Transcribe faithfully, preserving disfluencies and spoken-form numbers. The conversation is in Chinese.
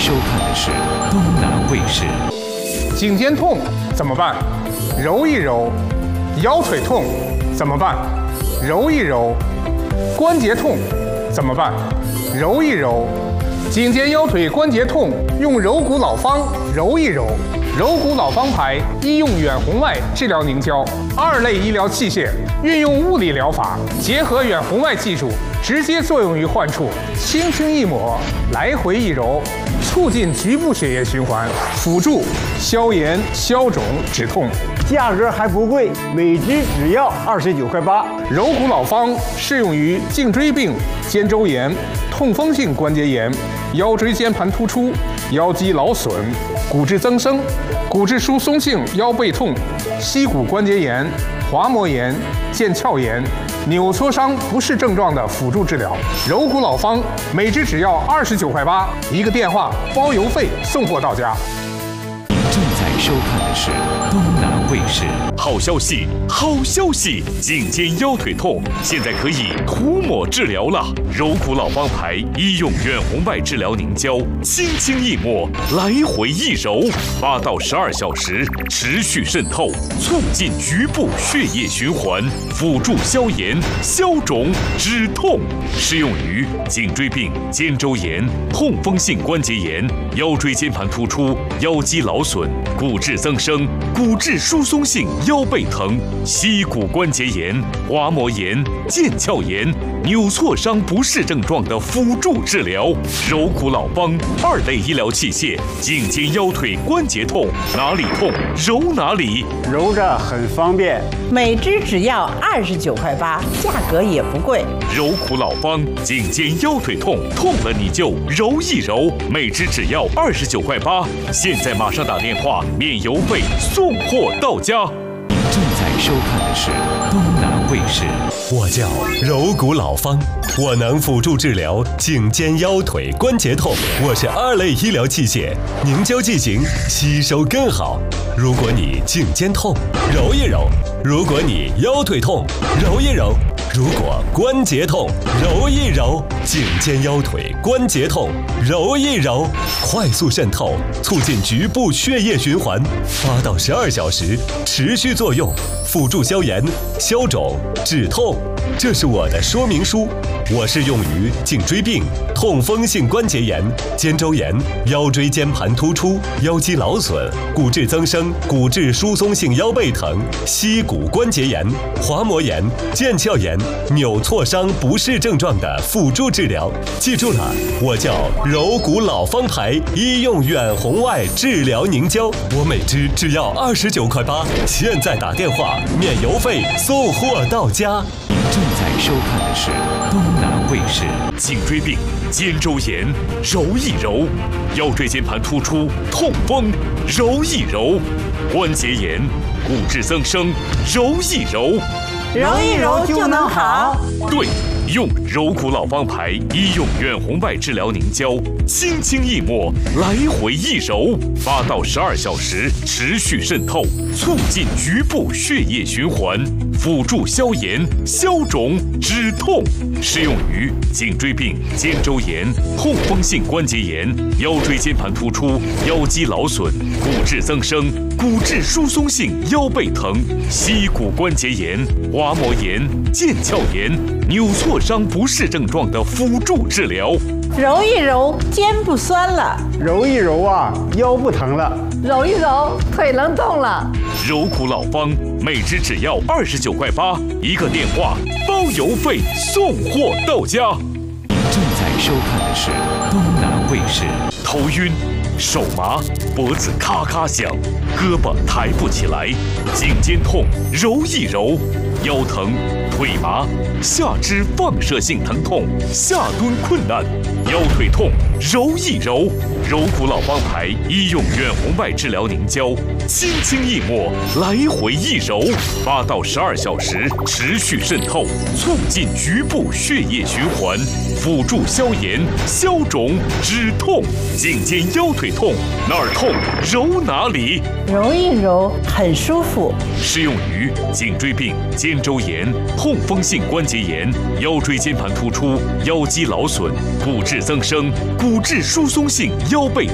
收看的是东南卫视。 颈肩痛怎么办？揉一揉。腰腿痛怎么办？揉一揉。关节痛怎么办？揉一揉。颈肩腰腿关节痛，用柔骨老方揉一揉。柔骨老方牌医用远红外治疗凝胶，二类医疗器械，运用物理疗法，结合远红外技术，直接作用于患处，轻轻一抹，来回一揉，促进局部血液循环，辅助消炎、消肿、止痛。 价格还不贵，每支只要二十九块八。 柔骨老方适用于颈椎病、肩周炎、痛风性关节炎、腰椎间盘突出、腰肌劳损、骨质增生、骨质疏松性腰背痛、膝骨关节炎、滑膜炎、腱鞘炎、扭挫伤不适症状的辅助治疗。柔骨老方每支只要二十九块八，一个电话包邮费，送货到家。 您正在收看的是东南卫视。 好消息，好消息！颈肩腰腿痛现在可以涂抹治疗了。柔骨老方牌医用远红外治疗凝胶，轻轻一抹，来回一揉，八到十二小时持续渗透，促进局部血液循环，辅助消炎、消肿、止痛。适用于颈椎病、肩周炎、痛风性关节炎、腰椎间盘突出、腰肌劳损、骨质增生、骨质疏松性腰背疼、膝骨关节炎、滑膜炎、腱鞘炎、扭挫伤不适症状的辅助治疗。柔骨老方二类医疗器械，颈肩腰腿关节痛，哪里痛揉哪里， 揉着很方便。 每支只要二十九块八，价格也不贵。 柔骨老方颈肩腰腿痛，痛了你就揉一揉，每支只要二十九块八。现在马上打电话，免邮费，送货到家。 您正在收看的是东南卫视。 我叫柔骨老方，我能辅助治疗颈肩腰腿关节痛。我是二类医疗器械，凝胶剂型吸收更好。如果你颈肩痛，揉一揉；如果你腰腿痛，揉一揉；如果关节痛，揉一揉。颈肩腰腿关节痛，揉一揉，快速渗透，促进局部血液循环，八到十二小时持续作用，辅助消炎、消肿、止痛。这是我的说明书。我适用于颈椎病、痛风性关节炎、肩周炎、腰椎间盘突出、腰肌劳损、骨质增生、骨质疏松性腰背疼、膝骨关节炎、滑膜炎、腱鞘炎、扭挫伤不适症状的辅助治疗。记住了，我叫柔骨老方牌医用远红外治疗凝胶，我每支只要二十九块八，现在打电话免邮费，送货到家。 您正在收看的是东南卫视。 颈椎病、肩周炎，揉一揉；腰椎间盘突出、痛风，揉一揉；关节炎、骨质增生，揉一揉。 揉一揉就能好。 对，用柔骨老方牌医用远红外治疗凝胶，轻轻一抹，来回一揉，八到十二小时持续渗透，促进局部血液循环，辅助消炎、消肿、止痛。适用于颈椎病、肩周炎、痛风性关节炎、腰椎间盘突出、腰肌劳损、骨质增生、骨质疏松性腰背疼、膝骨关节炎、滑膜炎、腱鞘炎、扭挫伤不适症状的辅助治疗。 揉一揉，肩不酸了； 揉一揉啊，腰不疼了； 揉一揉，腿能动了。 柔骨老方每支只要二十九块八，一个电话包邮费，送货到家。 您正在收看的是东南卫视。 头晕、手麻、脖子咔咔响，胳膊抬不起来，颈肩痛，揉一揉；腰疼、腿麻，下肢放射性疼痛，下蹲困难，腰腿痛，揉一揉。柔骨老方牌医用远红外治疗凝胶，轻轻一抹，来回一揉，八到十二小时持续渗透，促进局部血液循环，辅助消炎、消肿、止痛。颈肩腰腿痛，哪儿痛揉哪里， 揉一揉很舒服。 适用于颈椎病、肩周炎、痛风性关节炎、腰椎间盘突出、腰肌劳损、骨质增生、骨质疏松性腰背